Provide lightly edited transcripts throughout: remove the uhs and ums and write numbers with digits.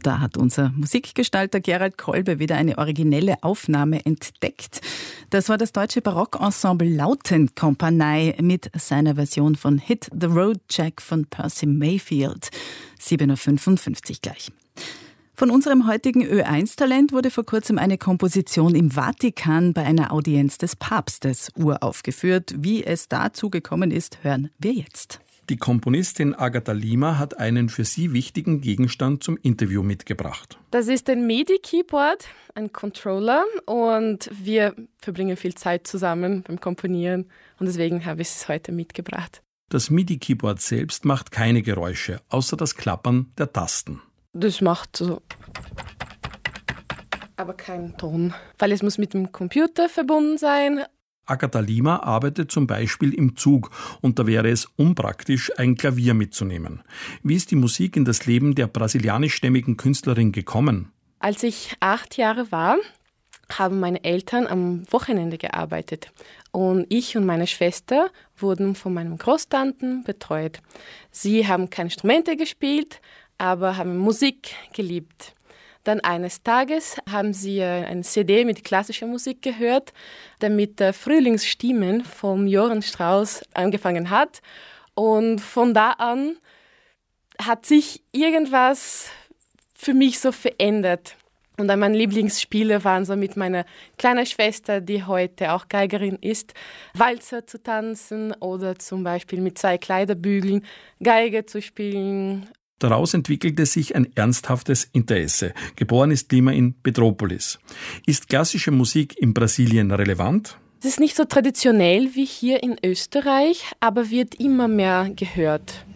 Da hat unser Musikgestalter Gerald Kolbe wieder eine originelle Aufnahme entdeckt. Das war das deutsche Barockensemble Lautenkompanie mit seiner Version von Hit the Road Jack von Percy Mayfield. 7.55 Uhr gleich. Von unserem heutigen Ö1-Talent wurde vor kurzem eine Komposition im Vatikan bei einer Audienz des Papstes uraufgeführt. Wie es dazu gekommen ist, hören wir jetzt. Die Komponistin Agatha Lima hat einen für sie wichtigen Gegenstand zum Interview mitgebracht. Das ist ein MIDI-Keyboard, ein Controller, und wir verbringen viel Zeit zusammen beim Komponieren und deswegen habe ich es heute mitgebracht. Das MIDI-Keyboard selbst macht keine Geräusche, außer das Klappern der Tasten. Das macht so, aber keinen Ton, weil es muss mit dem Computer verbunden sein. Agatha Lima arbeitet zum Beispiel im Zug und da wäre es unpraktisch, ein Klavier mitzunehmen. Wie ist die Musik in das Leben der brasilianischstämmigen Künstlerin gekommen? Als ich 8 Jahre war, haben meine Eltern am Wochenende gearbeitet und ich und meine Schwester wurden von meinen Großtanten betreut. Sie haben keine Instrumente gespielt, aber haben Musik geliebt. Dann eines Tages haben sie eine CD mit klassischer Musik gehört, der mit der Frühlingsstimmen vom Johann Strauss angefangen hat. Und von da an hat sich irgendwas für mich so verändert. Und dann meine Lieblingsspiele waren so mit meiner kleinen Schwester, die heute auch Geigerin ist, Walzer zu tanzen oder zum Beispiel mit 2 Kleiderbügeln Geige zu spielen. Daraus entwickelte sich ein ernsthaftes Interesse. Geboren ist Lima in Petrópolis. Ist klassische Musik in Brasilien relevant? Es ist nicht so traditionell wie hier in Österreich, aber wird immer mehr gehört.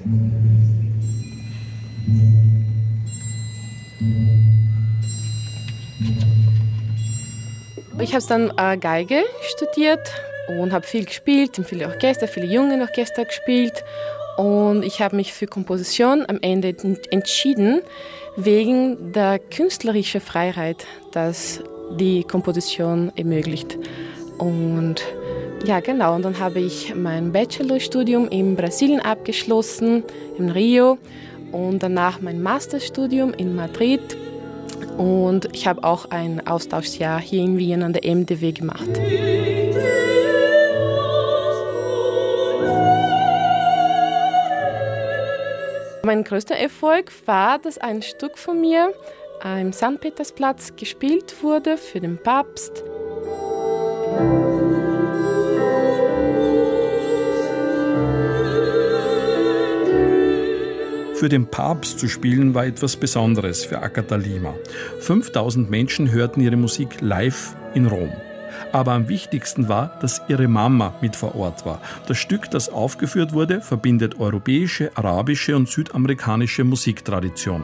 Ich habe dann Geige studiert und habe viel gespielt, in viele Orchester, viele junge Orchester gespielt. Und ich habe mich für Komposition am Ende entschieden, wegen der künstlerischen Freiheit, dass die Komposition ermöglicht. Und ja, genau. Und dann habe ich mein Bachelorstudium in Brasilien abgeschlossen, in Rio. Und danach mein Masterstudium in Madrid. Und ich habe auch ein Austauschjahr hier in Wien an der MDW gemacht. Mein größter Erfolg war, dass ein Stück von mir am St. Petersplatz gespielt wurde für den Papst. Für den Papst zu spielen war etwas Besonderes für Agatha Lima. 5000 Menschen hörten ihre Musik live in Rom. Aber am wichtigsten war, dass ihre Mama mit vor Ort war. Das Stück, das aufgeführt wurde, verbindet europäische, arabische und südamerikanische Musiktradition.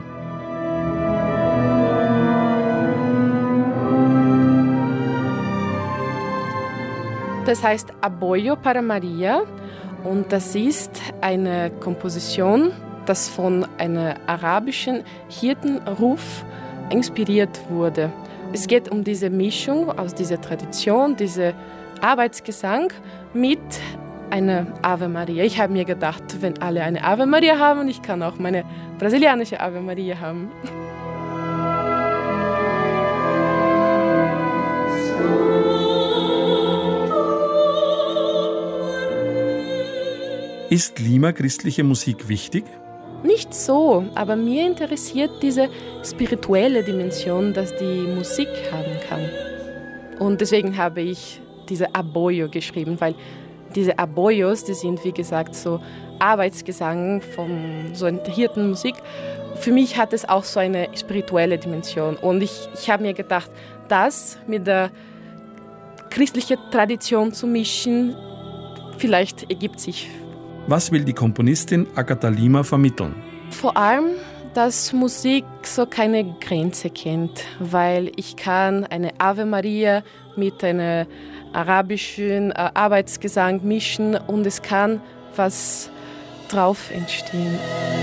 Das heißt Aboyo para Maria und das ist eine Komposition, das von einem arabischen Hirtenruf inspiriert wurde. Es geht um diese Mischung aus dieser Tradition, dieser Arbeitsgesang mit einer Ave Maria. Ich habe mir gedacht, wenn alle eine Ave Maria haben, ich kann auch meine brasilianische Ave Maria haben. Ist Lima christliche Musik wichtig? Nicht so, aber mir interessiert diese spirituelle Dimension, dass die Musik haben kann. Und deswegen habe ich diese Aboyo geschrieben, weil diese Aboyos, die sind wie gesagt so Arbeitsgesang von so einer Hirtenmusik. Für mich hat es auch so eine spirituelle Dimension. Und ich habe mir gedacht, das mit der christlichen Tradition zu mischen, vielleicht ergibt sich. Was will die Komponistin Agatha Lima vermitteln? Vor allem, dass Musik so keine Grenze kennt, weil ich kann eine Ave Maria mit einem arabischen Arbeitsgesang mischen und es kann was drauf entstehen.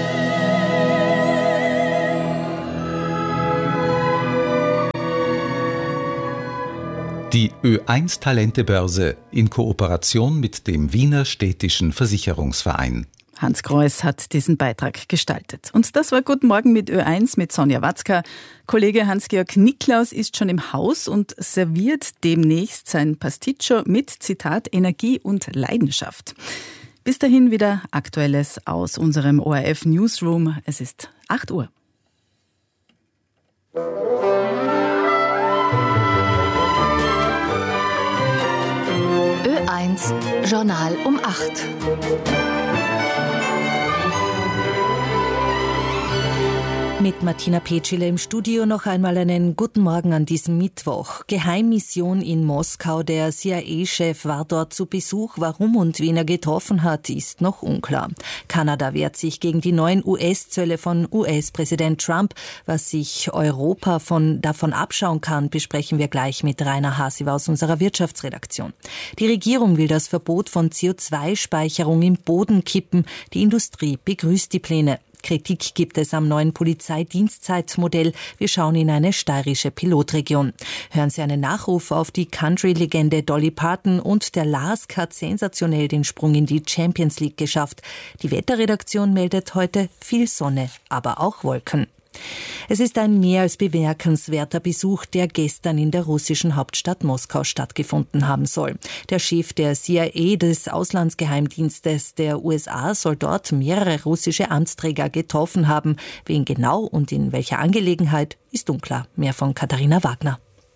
Die Ö1 Talentebörse in Kooperation mit dem Wiener Städtischen Versicherungsverein. Hans Greuß hat diesen Beitrag gestaltet. Und das war Guten Morgen mit Ö1 mit Sonja Watzka. Kollege Hans-Georg Niklaus ist schon im Haus und serviert demnächst sein Pasticcio mit, Zitat, Energie und Leidenschaft. Bis dahin wieder Aktuelles aus unserem ORF Newsroom. Es ist 8 Uhr. Ö1 Journal um 8. Mit Martina Petschile im Studio noch einmal einen guten Morgen an diesem Mittwoch. Geheimmission in Moskau. Der CIA-Chef war dort zu Besuch. Warum und wen er getroffen hat, ist noch unklar. Kanada wehrt sich gegen die neuen US-Zölle von US-Präsident Trump. Was sich Europa davon abschauen kann, besprechen wir gleich mit Rainer Hasiwer aus unserer Wirtschaftsredaktion. Die Regierung will das Verbot von CO2-Speicherung im Boden kippen. Die Industrie begrüßt die Pläne. Kritik gibt es am neuen Polizeidienstzeitmodell. Wir schauen in eine steirische Pilotregion. Hören Sie einen Nachruf auf die Country-Legende Dolly Parton und der LASK hat sensationell den Sprung in die Champions League geschafft. Die Wetterredaktion meldet heute viel Sonne, aber auch Wolken. Es ist ein mehr als bemerkenswerter Besuch, der gestern in der russischen Hauptstadt Moskau stattgefunden haben soll. Der Chef der CIA, des Auslandsgeheimdienstes der USA, soll dort mehrere russische Amtsträger getroffen haben. Wen genau und in welcher Angelegenheit, ist unklar. Mehr von Katharina Wagner.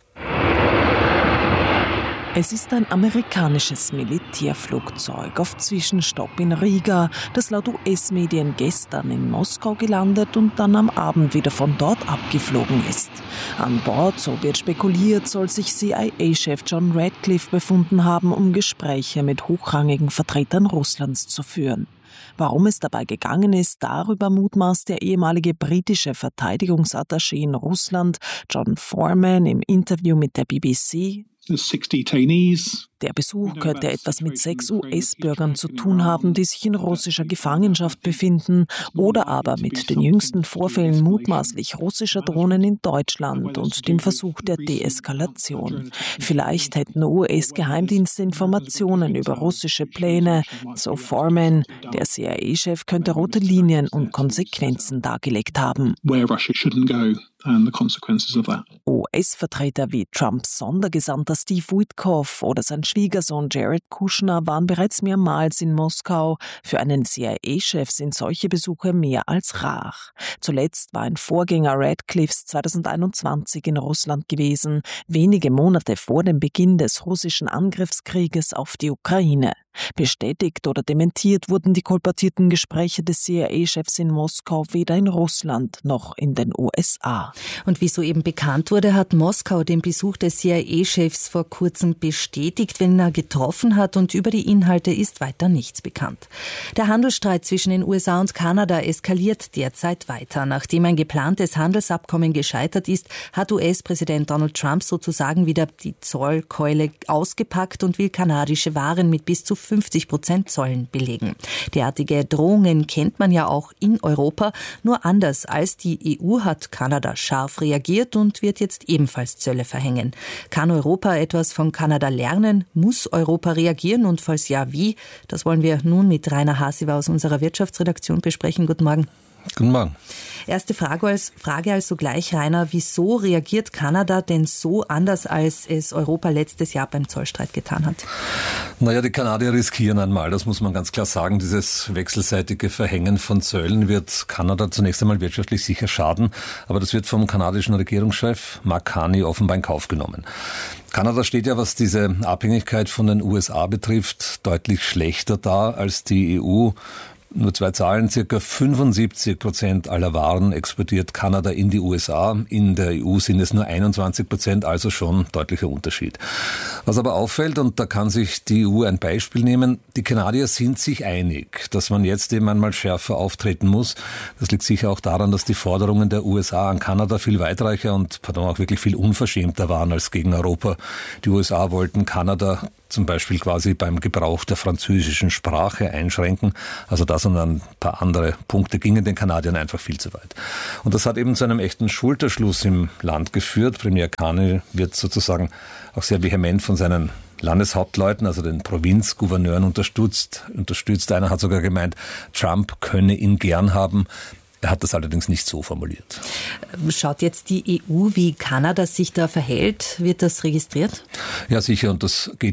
Es ist ein amerikanisches Militärflugzeug auf Zwischenstopp in Riga, das laut US-Medien gestern in Moskau gelandet und dann am Abend wieder von dort abgeflogen ist. An Bord, so wird spekuliert, soll sich CIA-Chef John Ratcliffe befunden haben, um Gespräche mit hochrangigen Vertretern Russlands zu führen. Warum es dabei gegangen ist, darüber mutmaßt der ehemalige britische Verteidigungsattaché in Russland, John Foreman, im Interview mit der BBC. Der Besuch könnte etwas mit 6 US-Bürgern zu tun haben, die sich in russischer Gefangenschaft befinden, oder aber mit den jüngsten Vorfällen mutmaßlich russischer Drohnen in Deutschland und dem Versuch der Deeskalation. Vielleicht hätten US-Geheimdienste Informationen über russische Pläne. So Foreman, der CIA-Chef, könnte rote Linien und Konsequenzen dargelegt haben. US-Vertreter wie Trumps Sondergesandter Steve Witkoff oder sein Schwiegersohn Jared Kushner waren bereits mehrmals in Moskau. Für einen CIA-Chef sind solche Besuche mehr als rar. Zuletzt war ein Vorgänger Ratcliffes 2021 in Russland gewesen, wenige Monate vor dem Beginn des russischen Angriffskrieges auf die Ukraine. Bestätigt oder dementiert wurden die kolportierten Gespräche des CIA-Chefs in Moskau weder in Russland noch in den USA. Und wie soeben bekannt wurde, hat Moskau den Besuch des CIA-Chefs vor kurzem bestätigt, wen er getroffen hat, und über die Inhalte ist weiter nichts bekannt. Der Handelsstreit zwischen den USA und Kanada eskaliert derzeit weiter. Nachdem ein geplantes Handelsabkommen gescheitert ist, hat US-Präsident Donald Trump sozusagen wieder die Zollkeule ausgepackt und will kanadische Waren mit bis zu 50% Zöllen belegen. Derartige Drohungen kennt man ja auch in Europa. Nur anders als die EU hat Kanada scharf reagiert und wird jetzt ebenfalls Zölle verhängen. Kann Europa etwas von Kanada lernen? Muss Europa reagieren? Und falls ja, wie? Das wollen wir nun mit Rainer Hasiwer aus unserer Wirtschaftsredaktion besprechen. Guten Morgen. Guten Morgen. Erste Frage also gleich, Rainer. Wieso reagiert Kanada denn so anders, als es Europa letztes Jahr beim Zollstreit getan hat? Naja, die Kanadier riskieren einmal, das muss man ganz klar sagen. Dieses wechselseitige Verhängen von Zöllen wird Kanada zunächst einmal wirtschaftlich sicher schaden. Aber das wird vom kanadischen Regierungschef Mark Carney offenbar in Kauf genommen. Kanada steht ja, was diese Abhängigkeit von den USA betrifft, deutlich schlechter da als die EU. Nur 2 Zahlen, circa 75% aller Waren exportiert Kanada in die USA. In der EU sind es nur 21%, also schon deutlicher Unterschied. Was aber auffällt, und da kann sich die EU ein Beispiel nehmen, die Kanadier sind sich einig, dass man jetzt eben einmal schärfer auftreten muss. Das liegt sicher auch daran, dass die Forderungen der USA an Kanada viel weitreicher und auch wirklich viel unverschämter waren als gegen Europa. Die USA wollten Kanada zum Beispiel quasi beim Gebrauch der französischen Sprache einschränken. Also das und ein paar andere Punkte gingen den Kanadiern einfach viel zu weit. Und das hat eben zu einem echten Schulterschluss im Land geführt. Premier Carney wird sozusagen auch sehr vehement von seinen Landeshauptleuten, also den Provinzgouverneuren unterstützt. Einer hat sogar gemeint, Trump könne ihn gern haben. Er hat das allerdings nicht so formuliert. Schaut jetzt die EU, wie Kanada sich da verhält? Wird das registriert? Ja, sicher. Und das geht